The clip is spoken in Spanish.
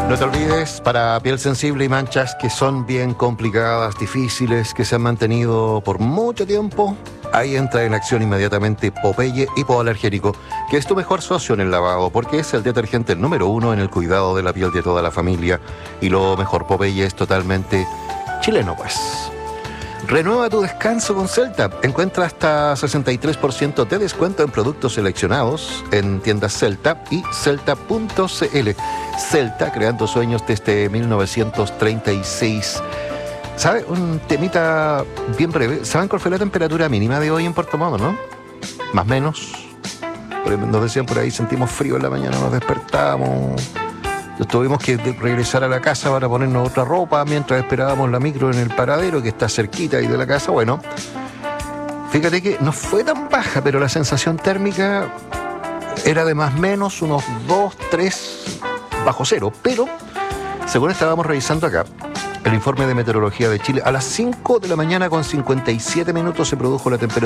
No te olvides, para piel sensible y manchas que son bien complicadas, difíciles, que se han mantenido por mucho tiempo, ahí entra en acción inmediatamente Popeye Hipoalergénico, que es tu mejor socio en el lavado, porque es el detergente número 1 en el cuidado de la piel de toda la familia. Y lo mejor, Popeye es totalmente chileno, pues. Renueva tu descanso con Celta. Encuentra hasta 63% de descuento en productos seleccionados en tiendas Celta y celta.cl. Celta, creando sueños desde 1936. ¿Sabe? Un temita bien breve. ¿Saben cuál fue la temperatura mínima de hoy en Puerto Montt, no? Más o menos. Nos decían por ahí, sentimos frío en la mañana, nos despertamos. Tuvimos que regresar a la casa para ponernos otra ropa mientras esperábamos la micro en el paradero que está cerquita ahí de la casa. Bueno, fíjate que no fue tan baja, pero la sensación térmica era de más o menos unos 2, 3 bajo cero. Pero, según estábamos revisando acá, el informe de meteorología de Chile, a las 5 de la mañana con 57 minutos se produjo la temperatura